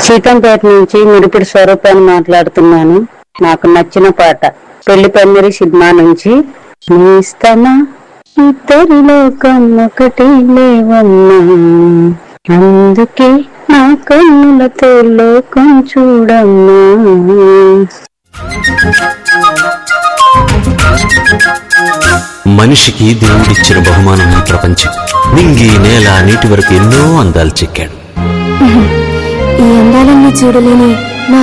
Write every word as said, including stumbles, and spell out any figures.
సీతంపేట నుంచి మురిపిడి స్వరూపాన్ని మాట్లాడుతున్నాను. నాకు నచ్చిన పాట పెళ్లి పందిరి సినిమా నుంచి నీస్తమా ఇద్దరి లోకం ఒకటి లేవమ్మా, అందుకే నా కన్నులతో లోకం చూడమ్మా. మనిషికి దేవుడిచ్చిన బహుమానం ఈ ప్రపంచం. నింగి నేల నీటి వరకు ఎన్నో అందాలు చెక్కాడు. ఈ అందాలన్నీ చూడలేని